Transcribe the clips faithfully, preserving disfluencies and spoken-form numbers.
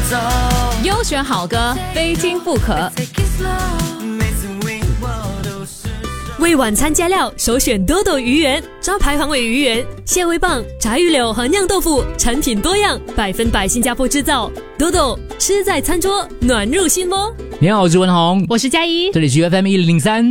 优选好歌，非听不可。 为晚餐加料，首选多多鱼圆，招牌黄尾鱼圆、蟹味棒、炸鱼柳和酿豆腐，产品多样，百分百新加坡制造。多多吃在餐桌，暖入心窝。 你好，我是文宏， 我是佳怡， 这里是 F M 一零零三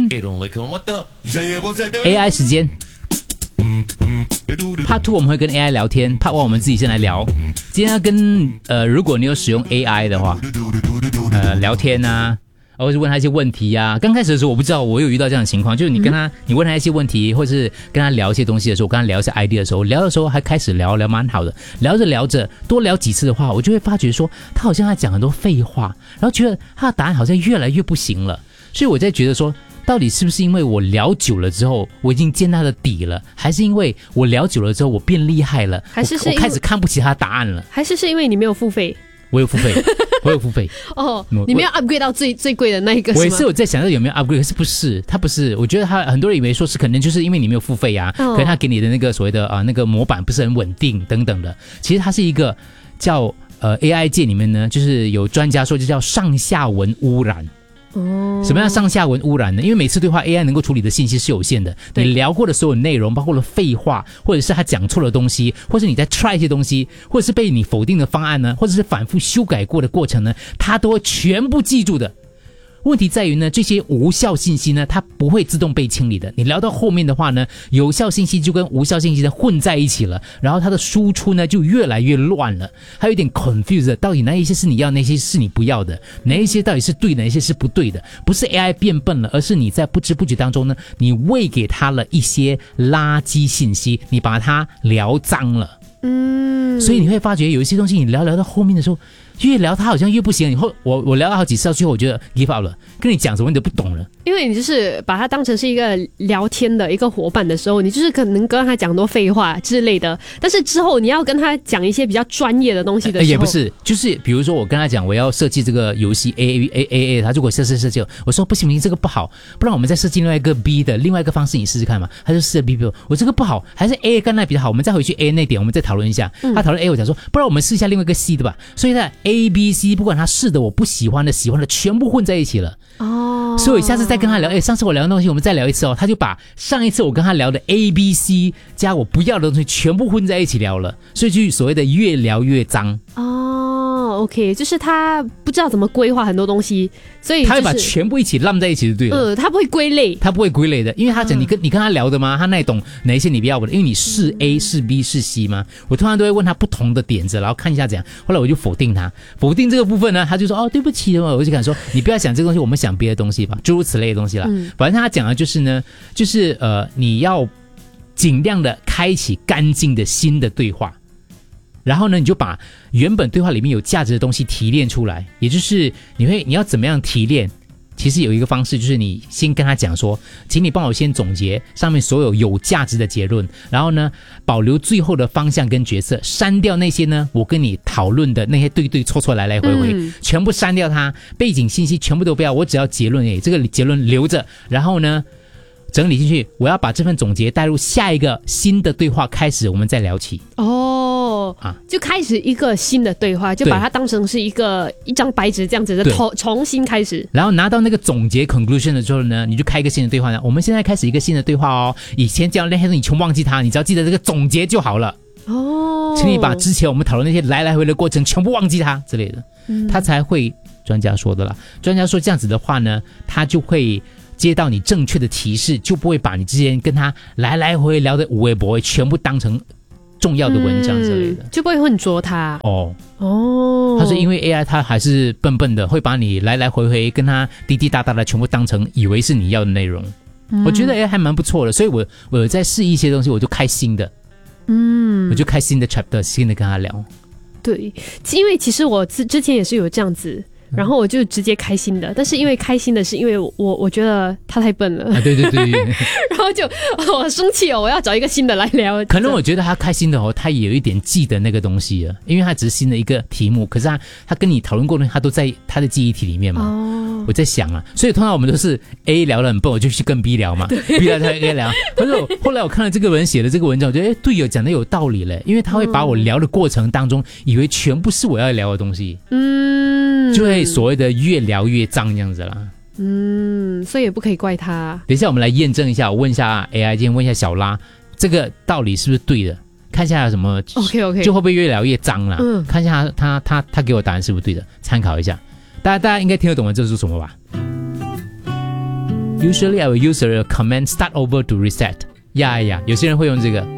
A I 时间。Part two 我们会跟 A I 聊天 ，Part one 我们自己先来聊。今天要跟呃，如果你有使用 A I 的话，呃，聊天啊。或是问他一些问题啊，刚开始的时候我不知道我有遇到这样的情况，就是你跟他、嗯、你问他一些问题，或是跟他聊一些东西的时候，我跟他聊一些 idea 的时候，聊的时候还开始聊聊蛮好的，聊着聊着多聊几次的话，我就会发觉说他好像在讲很多废话，然后觉得他的答案好像越来越不行了，所以我在觉得说到底是不是因为我聊久了之后我已经见他的底了，还是因为我聊久了之后我变厉害了，还是是 我, 我开始看不起他的答案了， 还是是因为你没有付费？ 我有付费，我有付费。 哦，你没有 upgrade 到最最贵的那一个是吗？ 我也是有在想到有没有 upgrade， 可是不是，他不是。我觉得他很多人以为说是可能就是因为你没有付费啊，哦、可能他给你的那个所谓的啊、呃、那个模板不是很稳定等等的。其实它是一个叫呃 A I 界里面呢，就是有专家说就叫上下文污染。哦，什么样上下文污染呢？因为每次对话 A I 能够处理的信息是有限的，你聊过的所有内容，包括了废话，或者是他讲错的东西，或者是你在 try 一些东西，或者是被你否定的方案呢，或者是反复修改过的过程呢，他都会全部记住的。问题在于呢，这些无效信息呢，它不会自动被清理的。你聊到后面的话呢，有效信息就跟无效信息呢混在一起了，然后它的输出呢就越来越乱了，还有一点 confused， 到底哪一些是你要，哪些是你不要的，哪一些到底是对的，哪一些是不对的。不是 A I 变笨了，而是你在不知不觉当中呢，你喂给它了一些垃圾信息，你把它聊脏了。嗯，所以你会发觉有一些东西你聊聊到后面的时候，越聊它好像越不行。以后我我聊了好几次，到最后我觉得 give up 了，跟你讲什么你都不懂了。 因为你就是把它当成是一个聊天的一个伙伴的时候，你就是可能跟他讲很多废话之类的，但是之后你要跟他讲一些比较专业的东西的时候， 也不是，就是比如说我跟他讲我要设计这个游戏 A A A A A， 他如果设计设计，我说不行不行，这个不好，不然我们再设计另外一个 B 的另外一个方式，你试试看嘛。他就试了 B， 我这个不好，还是 A 跟那比较好，我们再回去 A 那点，我们再讨论一下。嗯、他讨论 A， 我讲说，不然我们试一下另外一个 C 的吧。所以呢 A、B、C， 不管他试的我不喜欢的、喜欢的，全部混在一起了。哦，所以我下次再跟他聊，哎，上次我聊的东西，我们再聊一次哦。他就把上一次我跟他聊的 A、B、C 加我不要的东西全部混在一起聊了，所以就所谓的越聊越脏。 哦 ，OK， 就是他不知道怎么规划很多东西，所以、就是、 他会把全部一起烂在一起就对了。 呃，他不会归类， 他不会归类的，因为他讲、嗯、你跟你跟他聊的吗？他那懂哪一些你不要的，因为你是 A 是 B 是 C 吗？我通常都会问他不同的点子，然后看一下怎样。后来我就否定他，否定这个部分呢，他就说哦对不起，我就敢说你不要想这个东西，我们想别的东西吧，诸如此类的东西啦。嗯、反正他讲的就是呢，就是呃你要尽量的开启干净的新的对话。然后呢，你就把原本对话里面有价值的东西提炼出来，也就是你会你要怎么样提炼？其实有一个方式，就是你先跟他讲说，请你帮我先总结上面所有有价值的结论，然后呢，保留最后的方向跟角色，删掉那些呢我跟你讨论的那些对对错错来来回回，嗯、全部删掉它，背景信息全部都不要，我只要结论而已，这个结论留着，然后呢整理进去，我要把这份总结带入下一个新的对话开始，我们再聊起。哦， 啊，就开始一个新的对话，就把它当成是一个一张白纸这样子的，重重新开始。 然后拿到那个总结 conclusion 的时候呢，你就开一个新的对话呢。我们现在开始一个新的对话哦。以前讲那些东西你全忘记它，你只要记得这个总结就好了。哦，请你把之前我们讨论那些来来回回的过程全部忘记它之类的，嗯、他才会专家说的啦。专家说这样子的话呢，他就会接到你正确的提示，就不会把你之前跟他来来回回聊的无微不微全部当成重要的文章之类的， 嗯、就不会混浊它。 哦哦，他说因为 A I 它还是笨笨的，会把你来来回回跟他滴滴答答的全部当成以为是你要的内容。嗯、我觉得 A I 还蛮不错的，所以我我有在试一些东西，我就开新的，嗯，我就开新的 chapter， 新的跟他聊。 对，因为其实我之之前也是有这样子。 然后我就直接开新的，但是因为开心的是因为我我觉得他太笨了， 啊，对对对对然后就我、哦、生气哦，我要找一个新的来聊。 可能我觉得他开心的哦，他也有一点记得那个东西了，因为他只是新的一个题目，可是他他跟你讨论过的，他都在他的记忆体里面嘛。哦，我在想啊，所以通常我们都是 A 聊得很笨，我就去跟 B 聊嘛 ，B 聊才 A 聊。可是后来我看了这个人写的这个文章，我觉得哎，对哦，讲的有道理嘞，因为他会把我聊的过程当中，以为全部是我要聊的东西，嗯，就会所谓的越聊越脏这样子啦。 嗯，所以也不可以怪他。 等一下我们来验证一下，我问一下 A I， 今天问一下小拉，这个道理是不是对的？看一下有什么 OK OK， 就会不会越聊越脏啦？嗯，看一下他他他他给我答案是不是对的，参考一下。大家大家应该听得懂这是什么吧 ？Usually I will use a command start over to reset。呀呀，有些人会用这个。